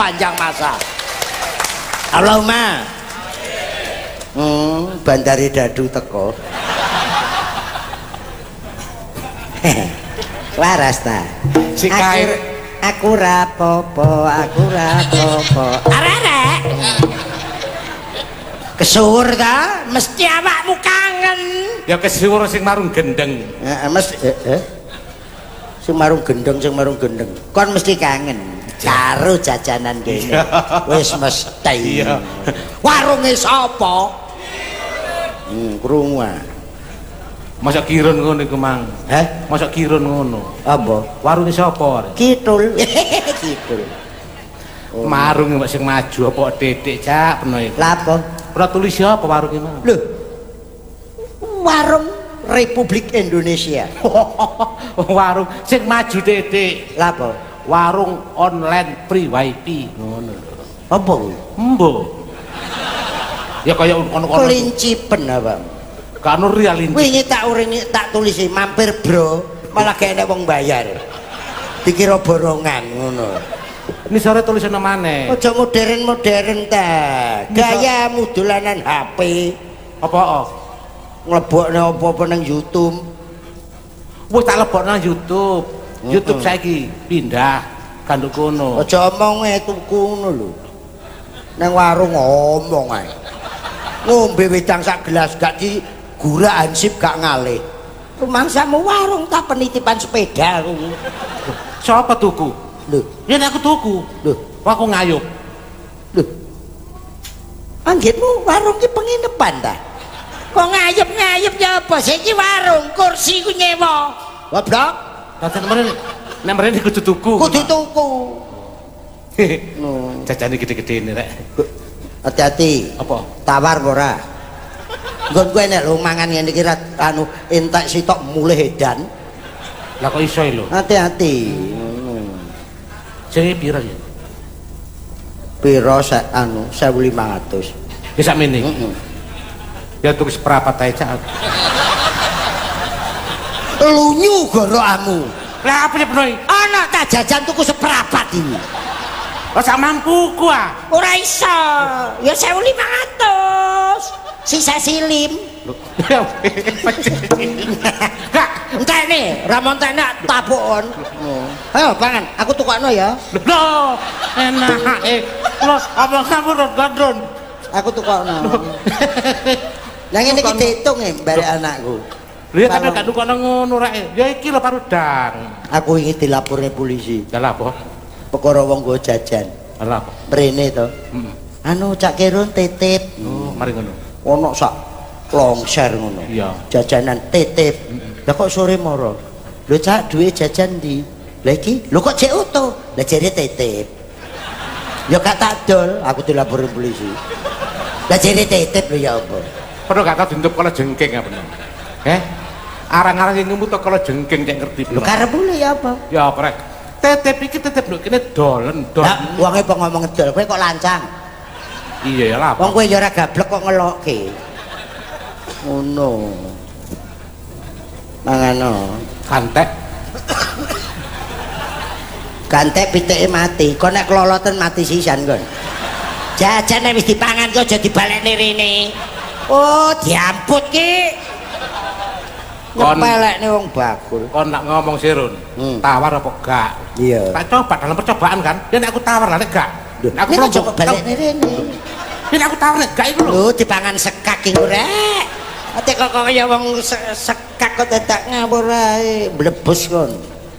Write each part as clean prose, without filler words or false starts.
sepanjang masa. Allahumma. Bandari Dadu teko. Waras ta. Si kair aku rapopo. Arek. Kesuwur ta, mesti awakmu kangen. Ya kesuwur sing marung gendeng. Sing marung gendeng. Kon mesti kangen karo jajanan kene. Wis mesti. Iya. Warunge sapa? Krungu. Masa kirun ngono iku, Mang. Hah? Masa kirun ngono. Apa? Warunge sapa? Kidul. Kidul. Marung sing maju apa titik cak peno iku. Lah apa? Ora tulis apa warunge, Mang? Lho. Warung Republik Indonesia. Warung sing maju titik. Lah apa? Warung online free wifi ngono. Apa kuwi? Embo. Ya kaya ono-ono Kelincipen apa? Kanu real ini. Wingi tak tulisi mampir bro, malah gak enek wong bayar. Dikira borongan ngono. Ini sore tulisan maneh. Aja modern ta. Gaya dolanan HP. Apa? Nglebokne apa-apa nang YouTube. Wis tak lebokno nang YouTube. YouTube saiki pindah kanduk kono. Aja omonge tuku ngono lho. Nang warung ngomong ae. Ngombe wedang sak gelas gak digura ansip gak ngalih. Rumangsamu warung ta penitipan sepeda kuwi. Siapa tuku? Lho, Ya aku tuku. lho, Aku ngayup. lho. Anggitmu warung ki penginepan ta? Kok ngayep-ngayep ya apa? Iki warung, kursi ku nyewa. Goblok. Dadan nek mrene kudu tuku. Kudu tuku. Jajane gede-gede ini rek. Hati-hati. Apa? Tawar ora? Nggon kowe nek lu mangan ngene iki anu entek sitok mulih edan. Lah kok iso lho? Hati-hati. Sing pira ya? Piro sak anu 1500. Ya sakmene. Ya tuku seprapat ae cak. Lunyu gorokamu. Lah apa ya penoi? Ana ta jajan tuku seprapat iki. Lah sak mampuku ah. Ora iso. Ya 1500. Sisa silim. Gak, Entene, ra montekne tapukon. Ayo pangan, aku tukokno ya. lho, enak lho, apa kamu gondron? Aku tukokno. Lah ngene iki diitung barek anakku. Lho ya tapi gak nukono ngono rek. Ya iki lho parudang. Aku ingin dilaporne polisi. Lah apa? Perkara wong go jajan. Lah apa? Mrene to. Anu Cak Kirun titip. Oh, mari ngono. Ono sak longser ngono. Iya. Jajanan titip. Lah kok sore moro? Lho Cak duwe jajan ndi? Lah iki lho kok cek utuh. Lah jare titip. Ya gak tak dol, aku dilaporne polisi. Lah jare titip lho ya apa? Padha gak tau dintup kala jengking apa bener. Arang-arang sing ngemut kala jengking cek ngerti. Lho karepmu lho ya apa? Ya apa rek? Tetep iki tetep lho kene dolen. Lah wonge kok ngomong ngedol, kowe kok lancang. Iya ya lah. Wong kowe ya ora gablek kok ngelokke. Ngono. Mangano. Kantek. Gantek pitike mati. Kok nek keloloten mati sisan kon. Jajane wis dipangan kok aja dibalekne rene. Oh, diamput ki. Ngepelekne wong bakul. Kon nak ngomong sirun. Tawar apa gak? Iya. Tak coba dalam percobaan kan. Ya nek aku tawar lah nek gak. Nek aku coba balekne rene. Nek aku tawar nek gak iku lho. Lho dipangan sekak iki rek. Ate kok kaya wong sekak kok tetak ngawur ae, mlebus kon.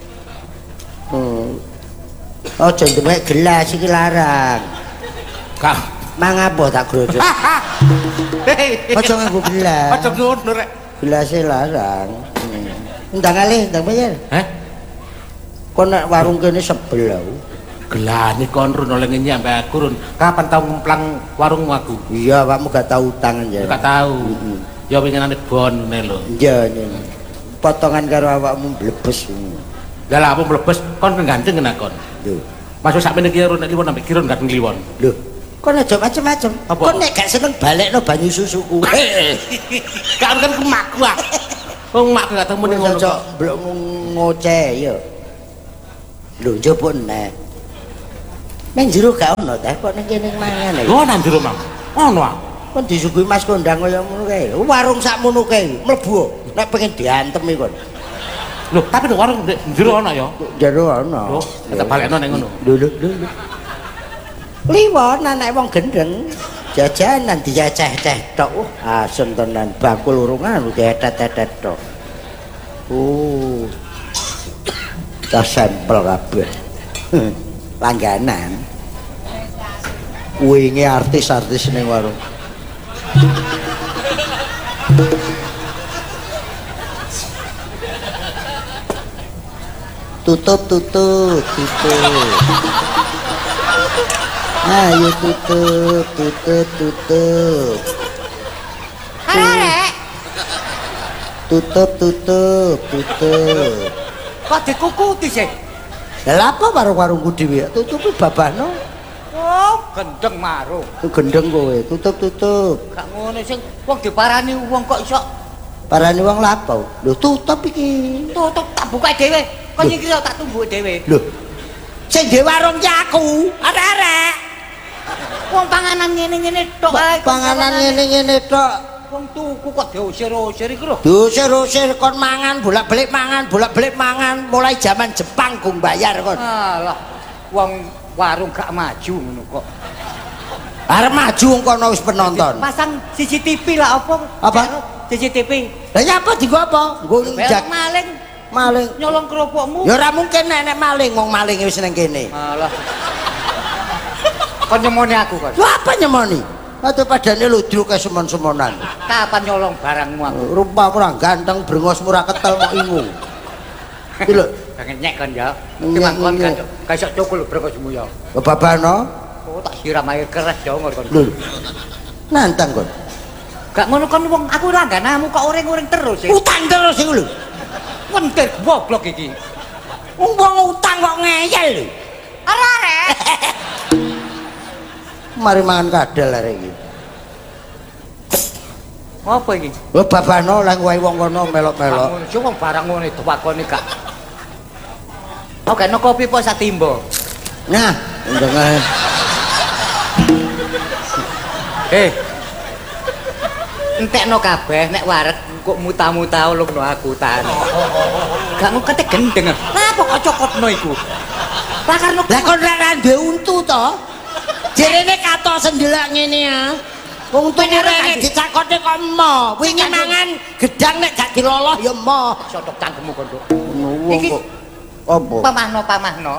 Aja ndek gelas iki larang. Gak. Mangapa tak grojok? Aja nganggo gelas. Aja ngono rek. Gelasé larang. Ndang alih, ndang bayar. Hah? Kon nek warung kene sebel aku. Gelane kon run oleh ngenyi ambek aku run. Kapan tau ngemplang warungmu aku? Iya, awakmu gak tau utang aja. Gak tahu. Ya winginane bon ngene lho. Iya, potongan karo awakmu mlebes. Lah lah apa mlebes kon ganteng kena kon. Lho. Masuk sakmene iki run nek liwon ambek kirun gak ngliwon. Lho, kon aja macem-macem. Kon nek gak seneng balekno banyu susuku. Gak kan kemakku ah. Wong mak gak temu ning ngono. Cocok ngoceh ya. Lho, njupuk nek. Nang jero gak ono ta kok ning kene mangan iki. Lho nang jero, Mang. Ono ah. Kon disuguhi Mas Kondang kaya ngono kae. Warung sakmono kae mlebu nek pengen diantem iki kon. Lho, tapi nek warung jero ono ya. Jero ono. Lho, tetep balekno ning ngono. Lho. Liwon anak wong gendeng. Jajanan diceceh-ceh tok. Asen tenan bakul urungan dietet-etet tok. Tas sampel kabeh. Langganan. Wingi artis-artis ning warung. Tutup. Ayo tutup. Arek. Tutup. Kok dikukuti sih? Lah apa warung-warungku dhewe tutupi babahno. Oh, gendeng marung. Gendeng kowe, tutup. Gak ngono sing wong diparani wong kok iso Parani wong lapo. Lho tutup iki. tutup tak buka dhewe. Kok iki tak tumbuh dhewe. Lho. Sing dhewe warung ki aku. Arek-arek. Wong panganan ngene-ngene tok ae. Panganan ngene-ngene tok. Wong tuku kok diusir-usir iku lho. Diusir-usir kon mangan, bolak-balik mangan, mulai zaman Jepang gung bayar kon. Alah, wong warung gak maju ngono kok. Arep maju kono wis penonton. Pasang CCTV lah apa? Apa? CCTV. Lah nyapa dienggo apa? Nggo njak Maling nyolong kerupukmu. Ya ora mungkin nek maling, wong maling wis ning kene. Alah. Kon nyemoni aku kon. Lho apa nyemoni? Atuh padane ludruk kae semon-semonan. Kapan nyolong barangmu aku? Rupa ora ganteng, brengos murah ketel kok ingu. Iki lho, Pengen nyek kan ya. Timangkon kan kasok cukul berkosmu ya. babano. Oh tak siram air keras ya ngor kon. Lho. Nantang kon. Gak ngono kon wong aku langganamu kok uring-uring terus sih. Utang terus iku lho. Wentir goblok iki. Wong utang kok ngeyel lho. Arek. Mari mangan kadal arek iki. Apa iki? Lho babano lah wae wong kono melok-melok. Ngono sing wong barang ngono diwakoni gak. Oke, no kopi po satimbo. Nah, ndenge. Entekno kabeh nek wareg kok muta-muta ulungno aku tan. Gak ngono kate gendeng. Napa kok cokotno iku? Lah karno Lah kon ora duwe untu to? Jerene kato sendelak ngene ya. Wong untu rene dicakone kok emo. Wingi mangan gedang nek gak diloloh ya emo. sotok cangkemmu kon. Iki kok apa? Pamahno.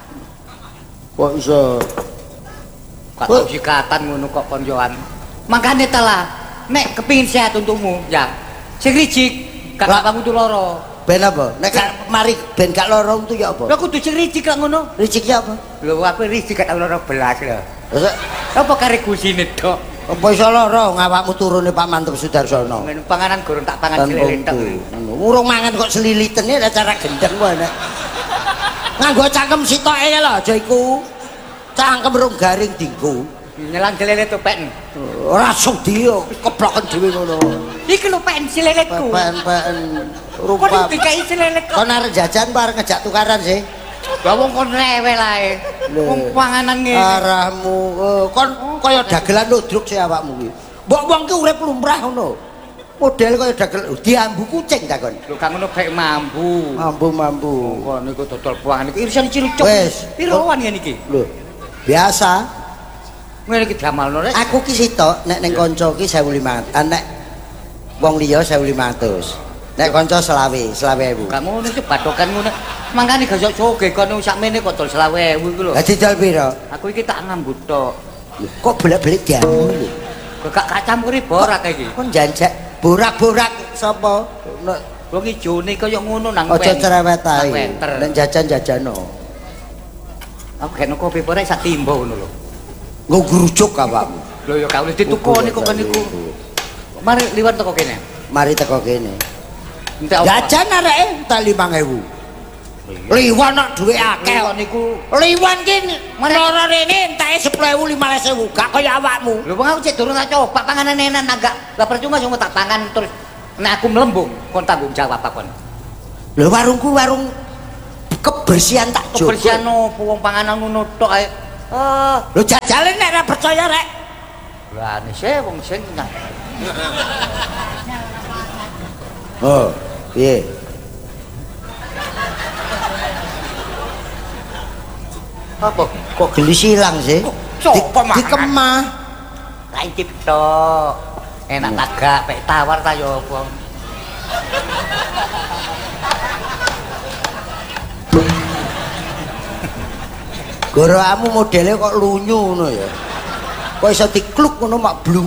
Kok iso? Kok tau sikatan ngono kok kon yoan. Makane telah nek kepingin sehat untukmu, ya. Sing rijik gak kamu tuh loro. Ben apa? Nek gak mari ben gak lara untu ya apa? Lah kudu sing rijik lak ngono. Rijiknya apa? Lho aku rijik gak tau loro belas lho. Masa Apa kare kusine tok. apa iso lara ngawakmu turune Pak Mantep Sudarsono? Ngene panganan gorong tak pangan selilit tok. Urung mangan kok seliliten ya cara gendeng wae nek. Nganggo cangkem sitoke lho aja iku. Cangkem rung garing dinggo. Nyelang selilit to pen. Ora sudi yo keploken dhewe ngono. Iki lho pen selilitku. Pen Kok rupa. dikai selilit kok. Kon arep jajan bar ngejak tukaran sih. Lah wong kon rewel ae. Wong panganan ngene. Arahmu kon kaya dagelan ludruk sih awakmu ki. Mbok wong ki urip lumrah ngono. Model kaya dagel diambu kucing ta kon. Lho gak ngono bae mambu. Mambu. Kok niku dodol buangan iki irisan cirucuk. Wes. Piroan yen iki? Lho. Biasa. Ngene iki damalno rek. Aku ki sitok nek ning kanca ki 1500. Nek wong liya 1500. Nek kanca 20.000. Gak ngono iki bathokan ngono. Mangkane gak soge kono sakmene kok dol 20.000 iku lho. Lah didol pira? Aku iki tak ngambut tok. Kok bolak-balik diambu lho. Kok gak campuri borak iki. Kon janjak borak-borak sapa? Nek Wong ijone kaya ngono nang aja cerewet ae. Wenter. Nek jajan-jajano. Aku gak kopi borek sak timbo ngono lho. Nggo grujuk awakmu. Lho ya gak oleh ditukoni kok kan niku. Mari liwat teko kene. Mari teko kene. Entek apa? Jajan areke ta 5.000. Liwan nak duwe akeh kok niku. Liwan ki loro rene entake 10.000 15.000 gak kaya awakmu. Lho wong aku cek durung tak coba panganan enak agak. Lah percuma sing tak pangan terus nek aku melembung kon tanggung jawab apa kon. Lho warungku warung kebersihan tak jogo. Kebersihan opo wong panganan ngono tok ae. Oh, Lho jajale nek ora percaya rek. lah anise wong sing Oh, piye? apa? Kok geli silang sih? Coba mangan. Dikemah. Lah iki tok. Enak tagak pek tawar ta yo apa. Gorokamu modele kok lunyu ngono ya. Kok iso dikluk ngono mak blung.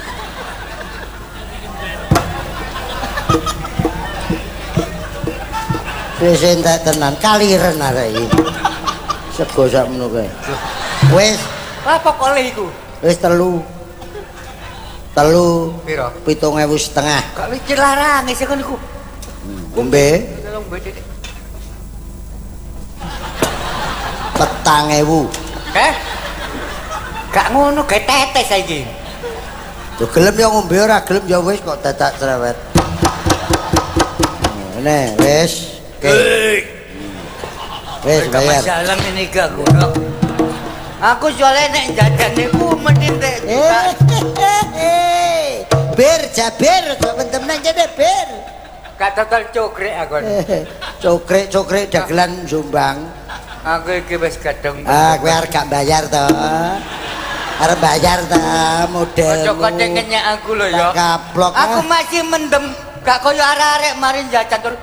Wis entek tenan kaliren arek iki. Sego sakmono kae. Wis, Apa kok le iku? wis telu. Piro? 7.500. Kok licin larang sik kon iku. Ngombe Tolong mbek. 4.000. Gak ngono gawe tetes saiki. Yo gelem ya ngombe ora gelem ya wis kok dadak cerewet. Nih, wis. Oke. Wis bayar. Masalah ini gak ngono. Aku soalnya nek jajan niku mesti nek Bir jabir temen-temen jane bir. gak total cokrek aku. Cokrek dagelan Jombang. Aku iki wis kadung. Ah, kowe arep gak bayar to. Arep bayar to model. Ojo kocek kenyek aku lho ya. Kaplok. Aku masih mendem gak koyo arek-arek mari jajan terus.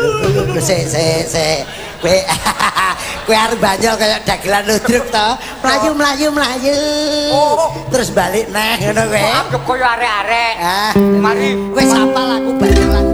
Se. Kowe arep banjol kaya dagelan ludruk to. Mlayu. Terus balik neh ngono kowe. Anggap koyo arek-arek. Ah, Mari wis apal aku banjol.